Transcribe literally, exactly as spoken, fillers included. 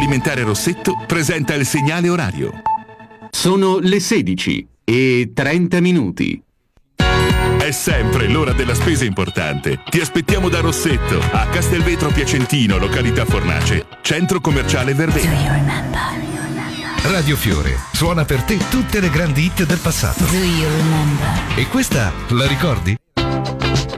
Agroalimentare Rossetto presenta il segnale orario. Sono le sedici e trenta minuti. È sempre l'ora della spesa importante. Ti aspettiamo da Rossetto, a Castelvetro Piacentino, località Fornace, centro commerciale Verdena. Radio Fiore suona per te tutte le grandi hit del passato. E questa la ricordi?